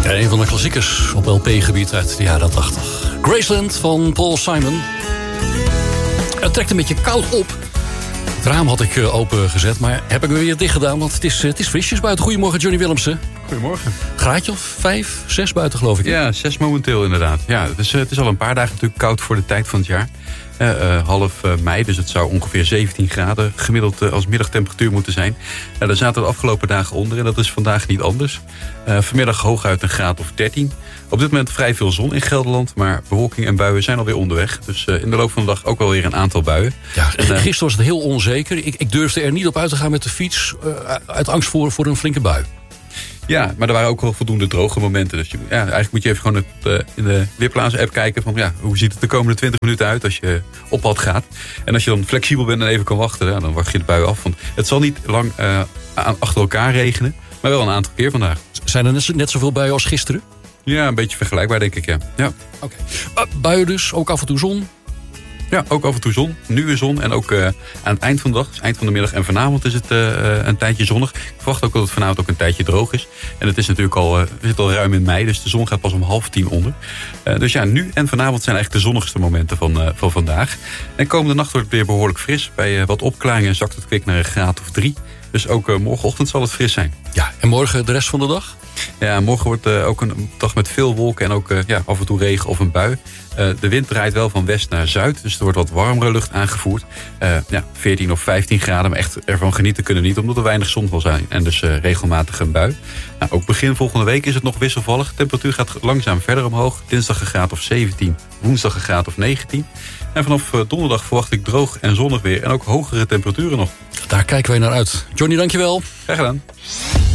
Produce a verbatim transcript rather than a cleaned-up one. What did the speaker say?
Ja, een van de klassiekers op L P-gebied uit de jaren tachtig. Graceland van Paul Simon. Het trekt een beetje koud op. Het raam had ik open gezet, maar heb ik hem weer dicht gedaan, want het is, het is frisjes buiten. Goedemorgen, Johnny Willemsen. Goedemorgen. Graadje of vijf, zes buiten, geloof ik. Hè? Ja, zes momenteel inderdaad. Ja, het, is, het is al een paar dagen natuurlijk koud voor de tijd van het jaar. Uh, uh, half uh, mei, dus het zou ongeveer zeventien graden gemiddeld uh, als middagtemperatuur moeten zijn. Uh, daar zaten we de afgelopen dagen onder en dat is vandaag niet anders. Uh, vanmiddag hooguit een graad of dertien. Op dit moment vrij veel zon in Gelderland, maar bewolking en buien zijn alweer onderweg. Dus uh, in de loop van de dag ook wel weer een aantal buien. Ja, en, uh, gisteren was het heel onzeker. Ik, ik durfde er niet op uit te gaan met de fiets, uh, uit angst voor, voor een flinke bui. Ja, maar er waren ook wel voldoende droge momenten. Dus je, ja, eigenlijk moet je even gewoon het, uh, in de Weerplaza-app kijken van ja, hoe ziet het de komende twintig minuten uit als je op pad gaat. En als je dan flexibel bent en even kan wachten, ja, dan wacht je de bui af. Want het zal niet lang uh, achter elkaar regenen, maar wel een aantal keer vandaag. Zijn er net, net zoveel buien als gisteren? Ja, een beetje vergelijkbaar denk ik, ja. ja. Oké. Okay. Uh, buien dus, ook af en toe zon? Ja, ook af en toe zon. Nu weer zon. En ook uh, aan het eind van de dag, dus eind van de middag en vanavond is het uh, een tijdje zonnig. Ik verwacht ook dat het vanavond ook een tijdje droog is. En het is natuurlijk al, uh, we zitten al ruim in mei, dus de zon gaat pas om half tien onder. Uh, dus ja, nu en vanavond zijn eigenlijk de zonnigste momenten van, uh, van vandaag. En komende nacht wordt het weer behoorlijk fris. Bij uh, wat opklaringen zakt het kwik naar een graad of drie. Dus ook uh, morgenochtend zal het fris zijn. Ja, en morgen de rest van de dag? Ja, morgen wordt uh, ook een dag met veel wolken en ook uh, ja, af en toe regen of een bui. Uh, de wind draait wel van west naar zuid, dus er wordt wat warmere lucht aangevoerd. Uh, ja, veertien of vijftien graden, maar echt ervan genieten kunnen niet, omdat er weinig zon zal zijn. En dus uh, regelmatig een bui. Nou, ook begin volgende week is het nog wisselvallig. De temperatuur gaat langzaam verder omhoog. Dinsdag een graad of zeventien, woensdag een graad of negentien. En vanaf uh, donderdag verwacht ik droog en zonnig weer en ook hogere temperaturen nog. Daar kijken wij naar uit. Johnny, dankjewel. Graag gedaan.